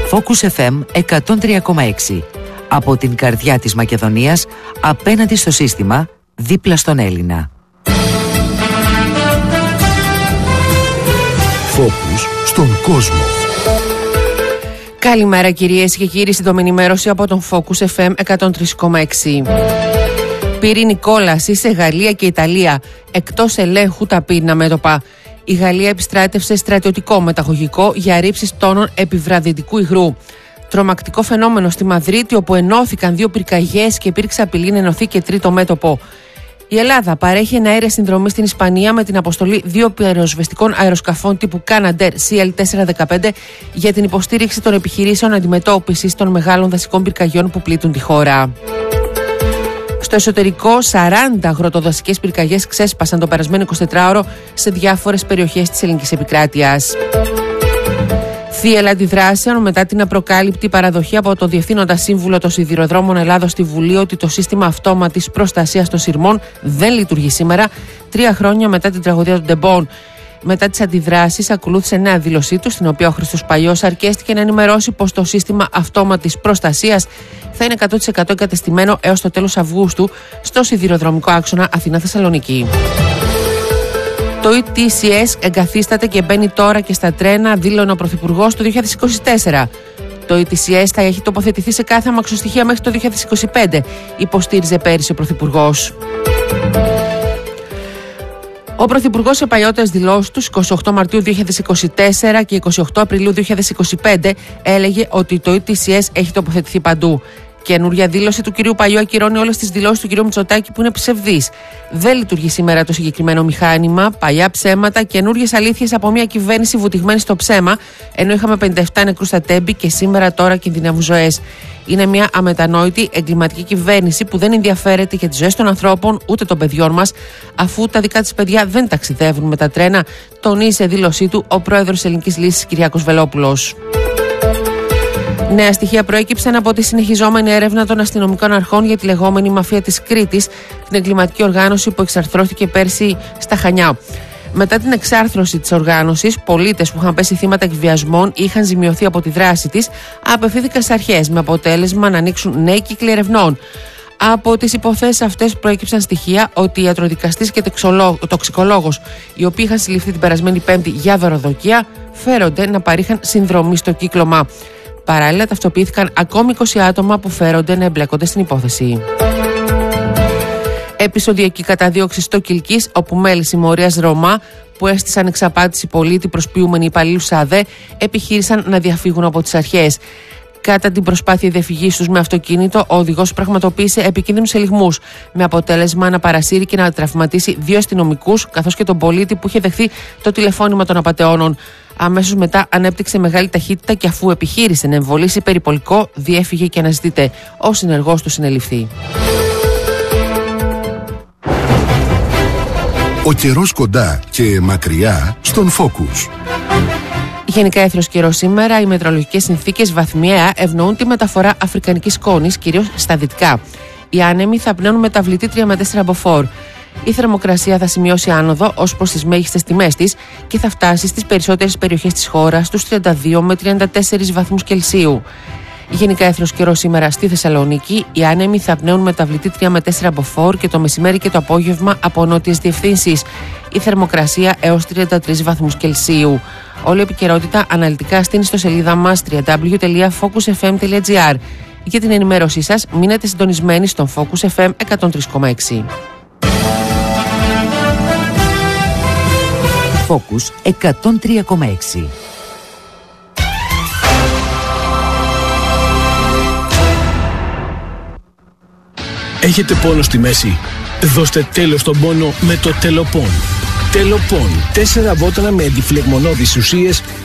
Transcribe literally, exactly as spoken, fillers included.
Focus εφ εμ εκατόν τρία κόμμα έξι. Από την καρδιά της Μακεδονίας, απέναντι στο σύστημα, δίπλα στον Έλληνα. Focus στον κόσμο. Καλημέρα κυρίες και κύριοι, σύντομη ενημέρωση από τον Focus εφ εμ εκατόν τρία κόμμα έξι. Πυρηνική κόλαση σε Γαλλία και Ιταλία. Εκτός ελέγχου τα πυρηνικά μέτωπα. Η Γαλλία επιστράτευσε στρατιωτικό μεταγωγικό για ρήψεις τόνων επιβραδυτικού υγρού. Τρομακτικό φαινόμενο στη Μαδρίτη, όπου ενώθηκαν δύο πυρκαγιές και υπήρξε απειλή να ενωθεί και τρίτο μέτωπο. Η Ελλάδα παρέχει εναέρια συνδρομή στην Ισπανία με την αποστολή δύο πυροσβεστικών αεροσκαφών τύπου Canadair σι ελ τετρακόσια δεκαπέντε για την υποστήριξη των επιχειρήσεων αντιμετώπισης των μεγάλων δασικών πυρκαγιών που πλήττουν τη χώρα. Στο εσωτερικό, σαράντα αγροτοδασικές πυρκαγιές ξέσπασαν το περασμένο εικοσιτετράωρο σε διάφορες περιοχές της ελληνικής επικράτειας. Θύελλα αντιδράσεων μετά την απροκάλυπτη παραδοχή από τον Διευθύνοντα Σύμβουλο των Σιδηροδρόμων Ελλάδος στη Βουλή ότι το σύστημα αυτόματης προστασίας των σειρμών δεν λειτουργεί σήμερα, τρία χρόνια μετά την τραγωδία των Ντεμπών. Μετά τις αντιδράσεις, ακολούθησε νέα δήλωσή του, στην οποία ο Χρήστος Παϊός αρκέστηκε να ενημερώσει πως το σύστημα αυτόματης προστασίας θα είναι εκατό τοις εκατό εγκατεστημένο έως το τέλος Αυγούστου στο σιδηροδρομικό άξονα Αθήνα-Θεσσαλονίκη. Το ι τι σι ες εγκαθίσταται και μπαίνει τώρα και στα τρένα, δήλωνε ο Πρωθυπουργός το δύο χιλιάδες είκοσι τέσσερα. Το ι τι σι ες θα έχει τοποθετηθεί σε κάθε αμαξοστοιχεία μέχρι το δύο χιλιάδες είκοσι πέντε, υποστήριζε πέρυσι ο Πρωθυπουργός. Ο Πρωθυπουργός σε παλιότερες δηλώσεις του, εικοστή όγδοη Μαρτίου δύο χιλιάδες είκοσι τέσσερα και εικοστή όγδοη Απριλίου δύο χιλιάδες είκοσι πέντε, έλεγε ότι το ι τι σι ες έχει τοποθετηθεί παντού. Καινούρια δήλωση του κυρίου Παϊού ακυρώνει όλες τις δηλώσεις του κυρίου Μητσοτάκη που είναι ψευδείς. Δεν λειτουργεί σήμερα το συγκεκριμένο μηχάνημα, παλιά ψέματα, καινούριες αλήθειες από μια κυβέρνηση βουτυγμένη στο ψέμα, ενώ είχαμε πενήντα επτά νεκρούς στα Τέμπη και σήμερα τώρα κινδυνεύουν ζωές. Είναι μια αμετανόητη εγκληματική κυβέρνηση που δεν ενδιαφέρεται για τις ζωές των ανθρώπων ούτε των παιδιών μας, αφού τα δικά της παιδιά δεν ταξιδεύουν με τα τρένα, τονίζει σε δήλωσή του ο πρόεδρος της Ελληνικής Λύσης Κυριάκος Βελόπουλος. Νέα στοιχεία προέκυψαν από τη συνεχιζόμενη έρευνα των αστυνομικών αρχών για τη λεγόμενη μαφία της Κρήτης, την εγκληματική οργάνωση που εξαρθρώθηκε πέρσι στα Χανιά. Μετά την εξάρθρωση της οργάνωσης, πολίτες που είχαν πέσει θύματα εκβιασμών ή είχαν ζημιωθεί από τη δράση της απευθύνθηκαν στις αρχές, με αποτέλεσμα να ανοίξουν νέοι κύκλοι ερευνών. Από τις υποθέσεις αυτές προέκυψαν στοιχεία ότι η ιατροδικαστής και τοξικολόγος, οι οποίοι είχαν συλληφθεί την περασμένη Πέμπτη για δωροδοκία, φέρονται να παρήχαν συνδρομή στο κύκλωμα. Παράλληλα, ταυτοποιήθηκαν ακόμη είκοσι άτομα που φέρονται να εμπλέκονται στην υπόθεση. Επεισοδιακή καταδίωξη στο Κιλκής, όπου μέλη συμμορίας Ρωμά που έστησαν εξαπάτηση πολίτη προσποιούμενοι υπαλλήλους ΑΔΕ επιχείρησαν να διαφύγουν από τις αρχές. Κατά την προσπάθεια διαφυγής τους με αυτοκίνητο, ο οδηγός πραγματοποίησε επικίνδυνους ελιγμούς, με αποτέλεσμα να παρασύρει και να τραυματίσει δύο αστυνομικούς, καθώς και τον πολίτη που είχε δεχθεί το τηλεφώνημα των απατεώνων. Αμέσως μετά ανέπτυξε μεγάλη ταχύτητα και αφού επιχείρησε να εμβολήσει περιπολικό, διέφυγε και αναζητείται. Ο συνεργός του συνεληφθεί. Ο καιρός κοντά και μακριά στον Focus. Γενικά έθρος καιρός σήμερα, οι μετεωρολογικές συνθήκες βαθμιαία ευνοούν τη μεταφορά αφρικανικής σκόνης, κυρίως στα δυτικά. Οι άνεμοι θα πνέουν μεταβλητή τρία με τέσσερα μποφόρ. Η θερμοκρασία θα σημειώσει άνοδο ως προς τις μέγιστες τιμές της και θα φτάσει στις περισσότερες περιοχές της χώρας στους τριάντα δύο με τριάντα τέσσερα βαθμούς Κελσίου. Γενικά έθρος καιρός σήμερα στη Θεσσαλονίκη, οι άνεμοι θα πνέουν μεταβλητή τρία με τέσσερα μποφόρ και το μεσημέρι και το απόγευμα από νότιες διευθύνσεις. Η θερμοκρασία έως τριάντα τρεις βαθμούς Κελσίου. Όλη η επικαιρότητα αναλυτικά στην ιστοσελίδα μας double-u double-u double-u τελεία focus f m τελεία g r. Για την ενημέρωσή σας μείνετε συντονισμένοι στον Focus εφ εμ εκατόν τρία κόμμα έξι. Focus εκατόν τρία κόμμα έξι. Έχετε πόνο στη μέση? Δώστε τέλος στον πόνο με το Τελοπών. Τελοπών. Τέσσερα βότανα με αντιφλεγμονώδεις ουσίες